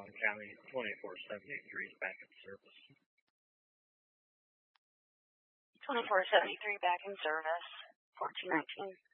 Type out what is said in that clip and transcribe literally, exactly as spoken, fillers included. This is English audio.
Allen County, twenty-four seventy-three is back in service. twenty-four seventy-three back in service, fourteen nineteen.